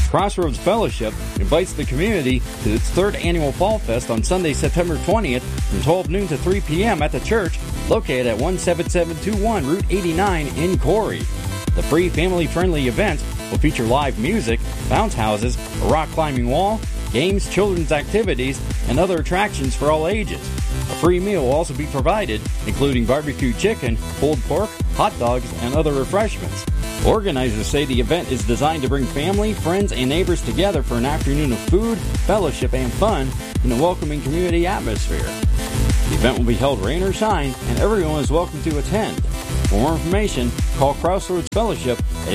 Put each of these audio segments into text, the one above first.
Crossroads Fellowship invites the community to its third annual Fall Fest on Sunday, September 20th from 12 noon to 3 p.m. at the church located at 17721 Route 89 in Corey. The free family-friendly event will feature live music, bounce houses, a rock climbing wall, games, children's activities, and other attractions for all ages. A free meal will also be provided, including barbecue chicken, pulled pork, hot dogs, and other refreshments. Organizers say the event is designed to bring family, friends, and neighbors together for an afternoon of food, fellowship, and fun in a welcoming community atmosphere. The event will be held rain or shine, and everyone is welcome to attend. For more information, call Crossroads Fellowship at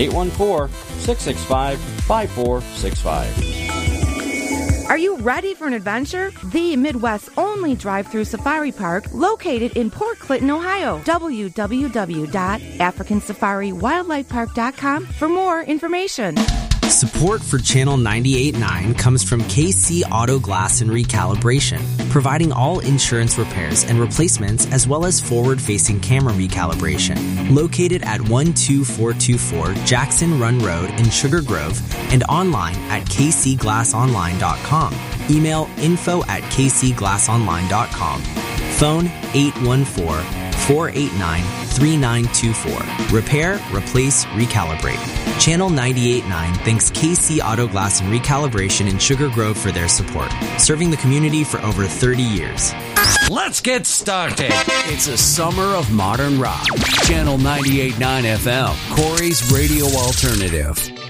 814-665-5465. Are you ready for an adventure? The Midwest's only drive-through safari park located in Port Clinton, Ohio. www.africansafariwildlifepark.com for more information. Support for Channel 98.9 comes from KC Auto Glass and Recalibration, providing all insurance repairs and replacements as well as forward-facing camera recalibration. Located at 12424 Jackson Run Road in Sugar Grove and online at kcglassonline.com. Email info@kcglassonline.com. Phone 814-489-3924. Repair, replace, recalibrate. Channel 98.9 thanks KC Auto Glass and Recalibration in Sugar Grove for their support, serving the community for over 30 years. Let's get started. It's a summer of modern rock. Channel 98.9 FM, Corey's radio alternative.